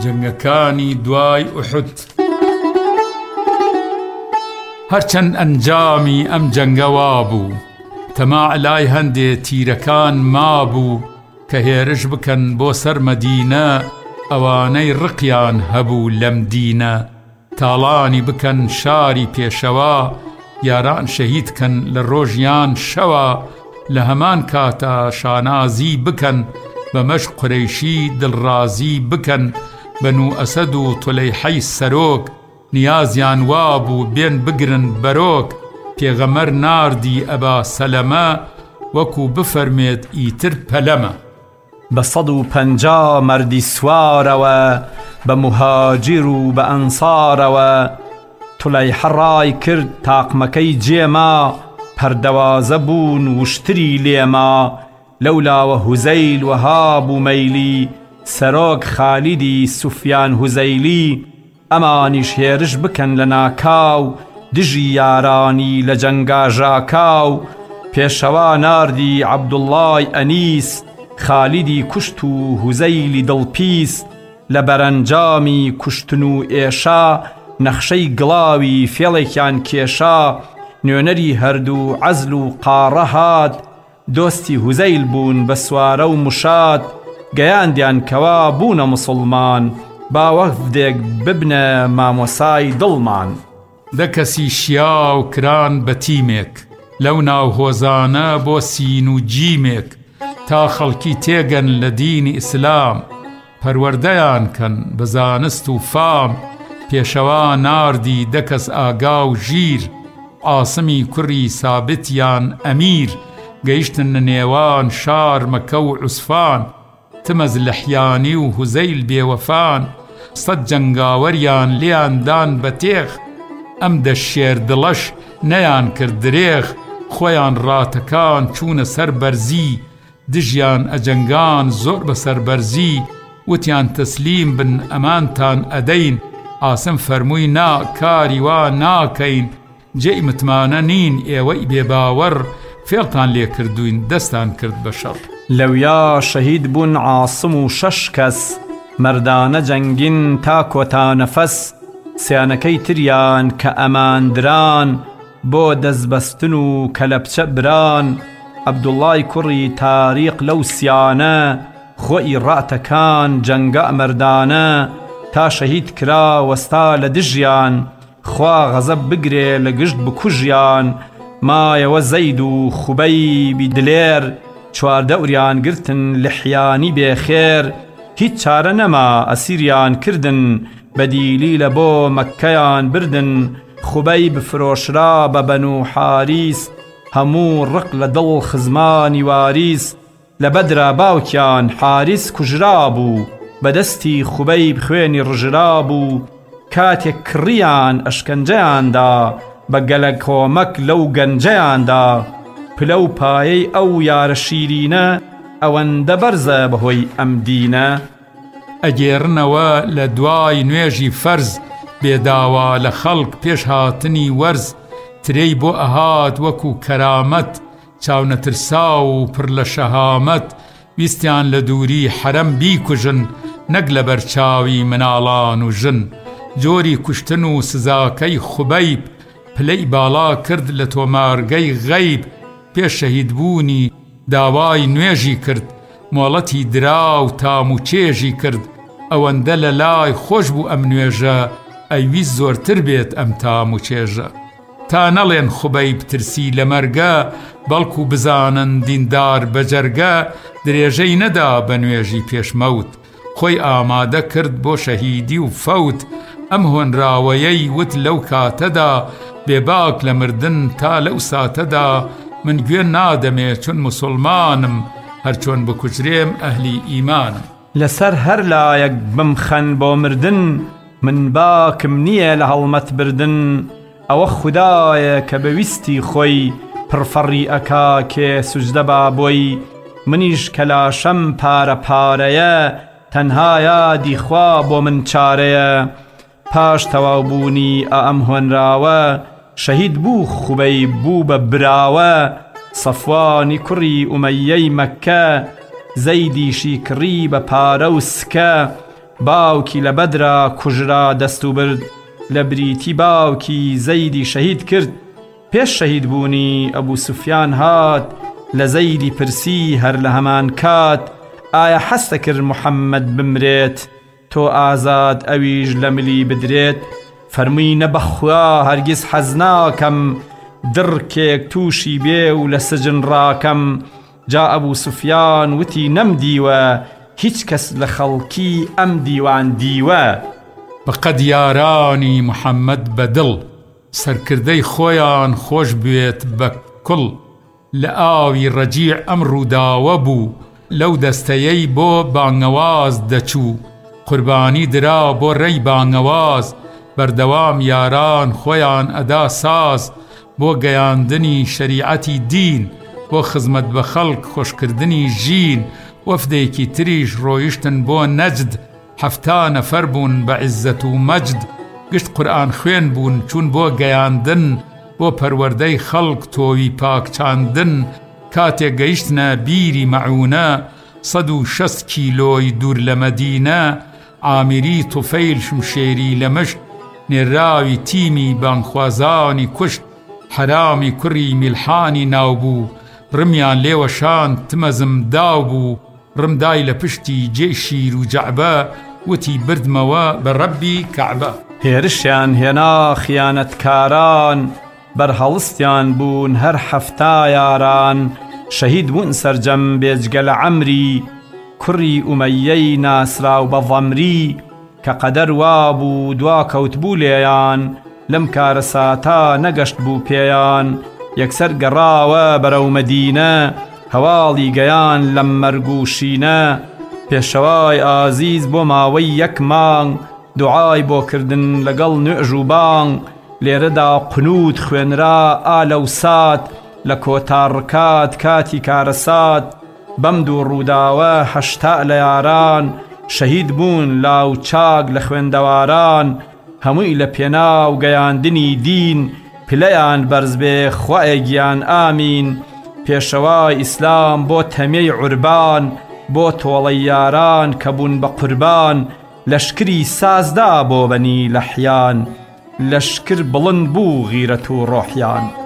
جەنگەکانی دوای ئوحود. هەرچەند ئەنجامی ئەم جەنگە وابوو، تەماع لای هەندێ تیرەکان مابوو کە هێرش بکەن بۆ سەر مەدینە، ئەوانەی ڕقیان هەبوو لەم دینە، تاڵانی بکەن شاری پێشەوە، یاران شەهیدکەن لە ڕۆژیان شەوە، لە هەمان کاتە شانازی بکەن بەمەش قورەیشی دڵڕازی بکەن، بەنو ئەسەد و تولەیحەی سەرۆک نیازیان وابوو بێن بگرن بەرۆک، پێغەمەر ناردی ئەبا سەلەمە وەکو بفەرمێت ئیتر پەلەمە. بە 150 مەردی سوارەوە بە موهاجر و بە ئەنسارەوە، تولەیحە ڕای کرد تاقمەکەی جێما، پەردەوازە بوون وشتری لێما، لەولاوە هوزەیل وەهاب و مەیلی، سەرۆک خالیدی سوفیان هوزەیلی، ئەمانیش هێرش بکەن لە ناکاو، دژی یارانی لە جەنگا ژاکاو، پێشەوا ناردی عەبدوڵڵای ئەنیس، خالیدی کوشت و هوزەیلی دڵپیس، لە بەرەنجامی کوشتن و ئێشا، نەخشەی گڵاوی فێڵێکیان کێشا، نوێنەری هەردوو عەزل و قاڕە هات، دۆستی هوزەیل بوون بە سوارە و موشات، گەیاندیان کەوا بوونە موسڵمان، با وەفدێک ببنە مامۆسای دڵمان. دە کەسی شیا و کران بە تیمێک، لەو ناو هۆزانە بۆ سین و جیمێک، تا خەڵکی تێگەن لە دینی ئیسلام، پەروەردەیان کەن بە زانست و فام، پێشەوا ناردی دە کەس ئاگا و ژیر، عاسمی کوڕی سابتیان ئەمیر، گەیشتن نێوان شار مەکە و عوسفان، تمەز لەحیانی و هوزەیل بێوەفان، 100 جەنگاوەریان لێیاندان بە تێخ، ئەم دە شێر دڵەش نەیان کرد درێخ، خۆیان ڕاتەکان چوونە سەر بەرزی، دژیان ئەجەنگان زۆر بە سەربەرزی، وتیان تەسلیم بن ئەمانتان ئەدەین، عاسم فەرمووی نا کاری وا ناکەین، جێی متمانە نین ئێوەی بێباوەڕ، فێڵتان لێ کردوین دەستان کرد بە شەڕ. لەویا شەهید بوون عاسم و 6 کەس، مەردانە جەنگین تا کۆتانەفەس، سیانەکەی تریان کە ئەماندران، بۆ دەستبەستن و کەلەپچە بران، عەبدوڵڵای کوڕی تاریق لەو سیانە، خۆی ڕاتەکان جەنگە مەردانە، تا شەهید کرا وەستا لە دژیان، خوا غەزەب بگرێ لە گشت بکوژیان، مایەوە زەید و خوبەیبی دلێر، چواردە ئوریان گرتن لحیانی بێخێر، هیچ چارە نەما ئەسیریان کردن، بەدیلی لە بۆ مەککەیان بردن، خوبەی بفرۆشرا بە بەنو حاریس، هەموو ڕق لە دڵ خزمانی واریس، لە بەدرا باوکیان حاریس کوژرا بوو، بەدەستی خوبەی بخوێنی ڕژرا بوو، کاتێک کڕیان ئەشکەنجەیاندا، بە گەلە کۆمەک لەو گەنجەیاندا، پلە و پایەی ئەو یارە شیرینە، ئەوەندە بەرزە بەهۆی ئەم دینە. ئەگێڕنەوە لە دوای نوێژی فەرز، بێداوا لە خەڵک پێش هاتنی وەرز، ترەی بۆ ئەهات وەکو کەرامەت، چاونەترسا و پڕ لە شەهامەت، ویستیان لە دووری حەرەم بیکوژن، نەک لە بەرچاوی مناڵان و ژن، جۆری کوشتن و سزاکەی خوبەیب، پلەی باڵا کرد لە تۆمارگەی غەیب، پێش شەهیدبوونی داوای نوێژی کرد، مۆڵەتی درا و تام و چێژی کرد، ئەوەندە لە لای خۆش بوو ئەم نوێژە، ئەیویست زۆرتر بێت ئەم تام و چێژە، تا نەڵێن خوبەیب ترسی لە مەرگە، بەڵکو بزانن دیندار بە جەرگە، درێژەی نەدا بە نوێژی پێشمەوت، خۆی ئامادە کرد بۆ شەهیدی و فەوت، ئەم هۆنراوەیەی وت لەو کاتەدا، بێباک لە مردن تا لەو ساتەدا، من گوێ نادەمێ چون موسڵمانم، هەرچۆن بکوژرێم ئەهلی ئیمانم. لەسەر هەر لایەک بمخەن بۆ مردن، من باکم نییە لە هەڵمەت بردن، ئەوە خودایە کە بەویستی خۆی، پڕفەڕی ئەکا کێ سوجدە با بۆی، منیش کەلاشەم پارە پارەیە، تەنها یادی خوا بۆ من چارەیە. پاش تەواوبوونی ئەم هۆنراوە، شەهید بوو خوبەی بوو بە براوە، سەفوانی کوڕی ئومەیەی مەککە، زەیدیشی کڕی بە پارە و سکە، باوکی لە بەدرا کوژرا دەست و برد لە بریتی باوکی زەیدی شەهید کرد پێش شەهید بوونی ئەبوو سوفیان هات لە زەیدی پرسی هەر لە هەمان کات ئایا حەستە کرد محەممەد بمرێت تۆ ئازاد ئەویش لە ملی بدرێت فەرمووی نەبەخوا هەرگیز حەز ناکەم دڕکێک تووشی بێ و لە سجن ڕاکەم جا ئەبوو سوفیان وتی نەمدیوە هیچ کەس لە خەڵکی ئەم دیوان دیوە بەقەد یارانی محەممەد بەدڵ سەرکردەی خۆیان خۆش بێت بە کوڵ لە ئاوی ڕەجیع ئەم ڕووداوە بوو لەو دەستەیەی بۆ بانگەواز دەچوو قوربانی درا بۆ ڕێی بانگەواز بەردەوام یاران خۆیان ئەدا ساز بۆ گەیاندنی شەریعەتی دین بۆ خزمەت بە خەڵک خۆشکردنی ژین وەفدێکی تریش ڕۆیشتن بۆ نەجد 7 نەفەر بوون بە عیززەت و مەجد گشت قورئان خوێن بوون چوون بۆ گەیاندن بۆ پەروەردەی خەڵک تۆوی پاکچاندن کاتێک گەیشتنە بیری مەعونە 160 کیلۆی دوور لە مەدینە عامیری توفەیل شمشێری لە مشت نێراوی تیمی بانخوازانی کوشت حرامی کوڕی میلحانی ناو بوو ڕمیان لێوەشان تمەزم داو بوو ڕمدای لە پشتی جێشیر و جەعبە وتی بردمەوە بە ڕەبی کەعبە هێرشیان هێنا خیانەتکاران بەرهەڵستیان بوون هەر 7 یاران شەهید بوون سەرجەم بێجگە لە عەمری کوڕی ئومەیەی ناسراو بە ضەمری کە قەدەر وابوو دوا کەوتبوو لێیان لەم کارە ساتا نەگەشت بوو پێیان یەکسەر گەڕاوە بەرەو مەدینە هەواڵی گەیان لەم مەرگ و شینە پێشەوای ئازیز بۆ ماوەی 1 مانگ دوعای بۆ کردن لەگەڵ نوێژ و بانگ لێرەدا قنوت خوێنرا ئالە و سات لە کۆتاڕکات کاتی کارەسات بەم دوو ڕووداوە 80 لە یاران شەهید بوون لاو چاک لە خوێندەواران هەمووی لە پێناو گەیاندنی دین پلەیان بەرز بێ خوایە گیان ئامین پێشەوای ئیسلام بۆ تەمەی عوربان بۆ تۆڵەی یاران کە بوون بە قوربان لەشکری سازدا بۆ بەنی لەحیان لەشکر بڵند بوو غیرەت و ڕۆحیان